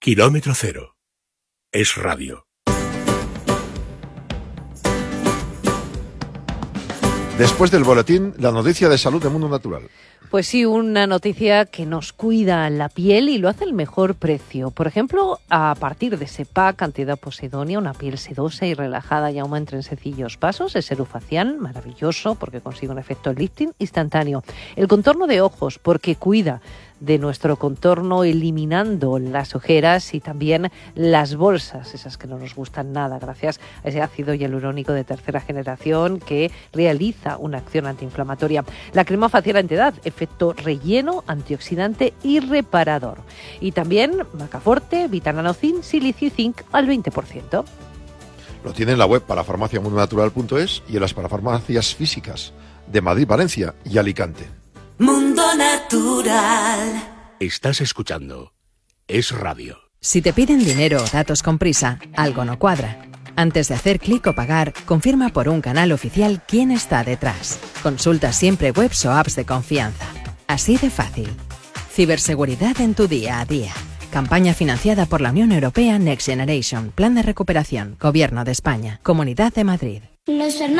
Kilómetro Cero. Es radio. Después del boletín, la noticia de salud de Mundo Natural. Pues sí, una noticia que nos cuida la piel y lo hace al mejor precio. Por ejemplo, a partir de SEPA, cantidad Posidonia, una piel sedosa y relajada y aumenta en sencillos pasos. El serofacial, maravilloso porque consigue un efecto lifting instantáneo. El contorno de ojos, porque cuida de nuestro contorno eliminando las ojeras y también las bolsas, esas que no nos gustan nada, gracias a ese ácido hialurónico de tercera generación que realiza una acción antiinflamatoria. La crema facial antiedad, efecto relleno, antioxidante y reparador. Y también Macaforte, Vitananocin, Silicio y Zinc al 20%. Lo tiene en la web parafarmaciamundonatural.es y en las parafarmacias físicas de Madrid, Valencia y Alicante. Mundo Natural. Estás escuchando Es Radio. Si te piden dinero o datos con prisa, algo no cuadra. Antes de hacer clic o pagar, confirma por un canal oficial quién está detrás. Consulta siempre webs o apps de confianza. Así de fácil. Ciberseguridad en tu día a día. Campaña financiada por la Unión Europea Next Generation. Plan de recuperación. Gobierno de España. Comunidad de Madrid. Los